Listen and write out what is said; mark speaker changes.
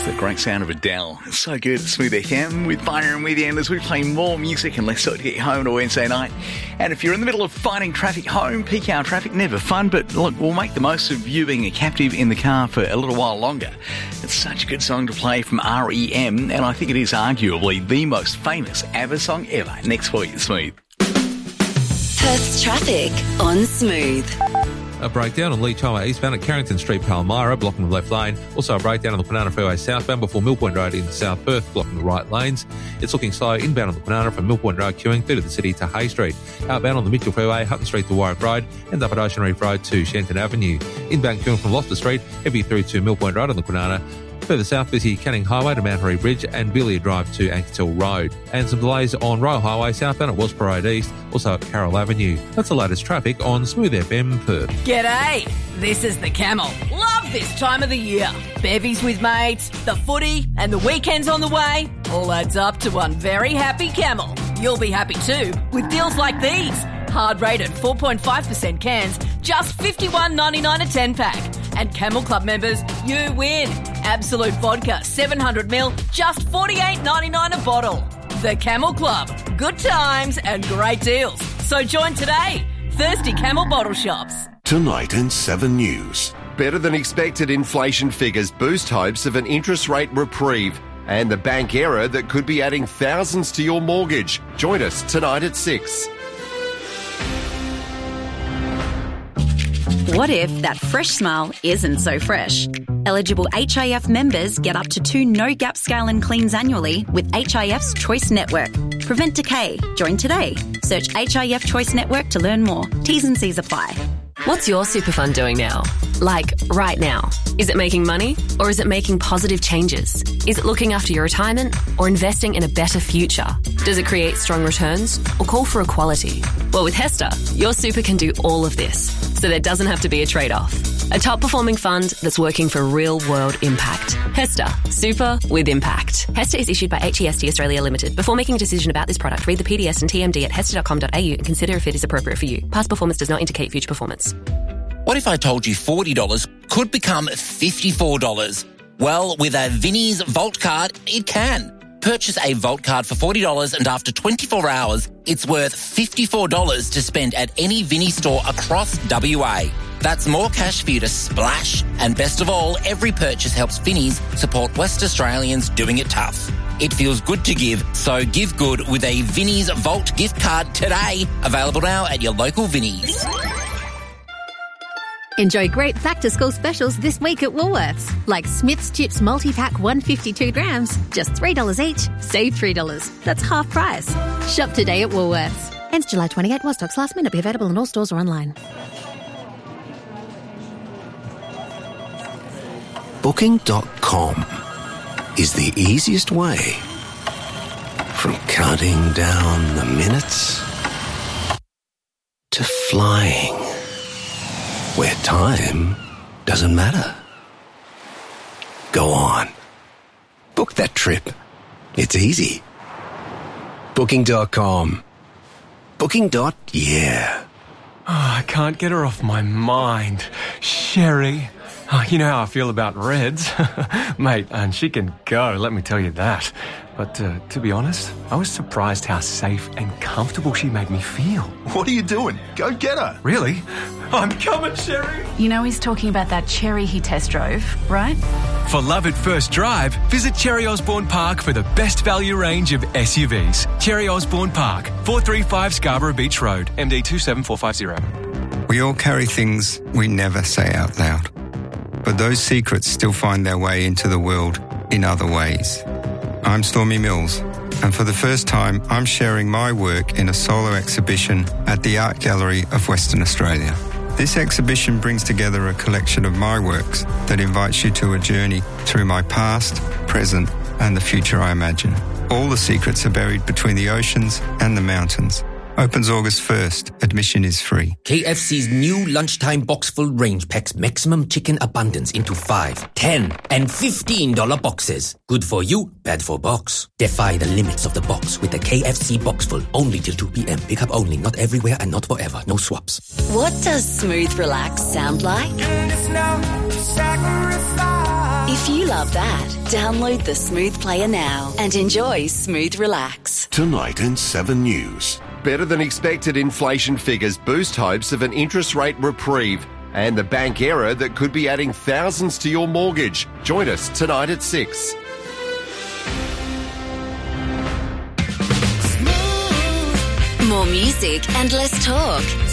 Speaker 1: The great sound of Adele. It's so good. Smooth FM with Byron with you. And as we play more music and less so to get you home on a Wednesday night. And if you're in the middle of fighting traffic home, peak hour traffic, never fun. But look, we'll make the most of you being a captive in the car for a little while longer. It's such a good song to play from R.E.M. And I think it is arguably the most famous ABBA song ever. Next for you, Smooth.
Speaker 2: Perth's traffic on Smooth.
Speaker 3: A breakdown on Leach Highway eastbound at Carrington Street, Palmyra, blocking the left lane. Also a breakdown on the Kwinana Freeway southbound before Mill Point Road in South Perth, blocking the right lanes. It's looking slow inbound on the Kwinana from Mill Point Road queuing through to the city to Hay Street. Outbound on the Mitchell Freeway, Hutton Street to Warwick Road, and up at Ocean Reef Road to Shenton Avenue. Inbound queuing from Loftus Street, heavy through to Mill Point Road on the Kwinana. Further south, busy Canning Highway to Mount Harry Bridge and Billiard Drive to Ankertil Road. And some delays on Royal Highway southbound at Wellsborough Road East, also at Carroll Avenue. That's the latest traffic on Smooth FM Perth.
Speaker 4: G'day, this is the Camel. Love this time of the year. Bevies with mates, the footy and the weekends on the way. All adds up to one very happy Camel. You'll be happy too with deals like these. Hard rated 4.5% cans, just $51.99 a 10-pack. And Camel Club members, you win. Absolute vodka, 700ml, just $48.99 a bottle. The Camel Club. Good times and great deals. So join today. Thirsty Camel bottle shops.
Speaker 5: Tonight in 7 News. Better than expected inflation figures boost hopes of an interest rate reprieve and the bank error that could be adding thousands to your mortgage. Join us tonight at 6.
Speaker 2: What if that fresh smile isn't so fresh? Eligible HIF members get up to 2 no-gap scale and cleans annually with HIF's Choice Network. Prevent decay. Join today. Search HIF Choice Network to learn more. T's and C's apply.
Speaker 6: What's your super fund doing now? Like, right now. Is it making money or is it making positive changes? Is it looking after your retirement or investing in a better future? Does it create strong returns or call for equality? Well, with HESTA, your super can do all of this, so there doesn't have to be a trade-off. A top-performing fund that's working for real-world impact. HESTA, super with impact. HESTA is issued by HEST Australia Limited. Before making a decision about this product, read the PDS and TMD at hesta.com.au and consider if it is appropriate for you. Past performance does not indicate future performance.
Speaker 7: What if I told you $40 could become $54? Well, with a Vinnie's Vault card, it can. Purchase a Vault card for $40 and after 24 hours, it's worth $54 to spend at any Vinnie store across WA. That's more cash for you to splash. And best of all, every purchase helps Vinnie's support West Australians doing it tough. It feels good to give, so give good with a Vinnie's Vault gift card today. Available now at your local Vinnie's.
Speaker 8: Enjoy great back-to-school specials this week at Woolworths, like Smith's Chips Multi-Pack 152 grams, just $3 each, save $3. That's half price. Shop today at Woolworths. Ends July 28 while stocks last. May not be available in all stores or online.
Speaker 9: Booking.com is the easiest way from counting down the minutes to flying, where time doesn't matter. Go on. Book that trip. It's easy. Booking.com. Booking.yeah.
Speaker 10: Oh, I can't get her off my mind. Sherry. Oh, you know how I feel about Reds. Mate, and she can go, let me tell you that. But to be honest, I was surprised how safe and comfortable she made me feel.
Speaker 11: What are you doing? Go get her.
Speaker 10: Really? I'm coming, Sherry.
Speaker 12: You know he's talking about that Cherry he test drove, right?
Speaker 13: For love at first drive, visit Cherry Osborne Park for the best value range of SUVs. Cherry Osborne Park, 435 Scarborough Beach Road, MD 27450.
Speaker 14: We all carry things we never say out loud. But those secrets still find their way into the world in other ways. I'm Stormy Mills, and for the first time, I'm sharing my work in a solo exhibition at the Art Gallery of Western Australia. This exhibition brings together a collection of my works that invites you to a journey through my past, present, and the future I imagine. All the secrets are buried between the oceans and the mountains. Opens August 1st. Admission is free.
Speaker 15: KFC's new lunchtime box-full range packs maximum chicken abundance into 5, 10, and $15 boxes. Good for you, bad for box. Defy the limits of the box with the KFC box-full. Only till 2 p.m. Pick up only, not everywhere and not forever. No swaps.
Speaker 2: What does smooth relax sound like? If If you love that, download the Smooth Player now and enjoy Smooth Relax.
Speaker 5: Tonight in 7 News. Better than expected inflation figures boost hopes of an interest rate reprieve and the bank error that could be adding thousands to your mortgage. Join us tonight at 6.
Speaker 2: More music and less talk.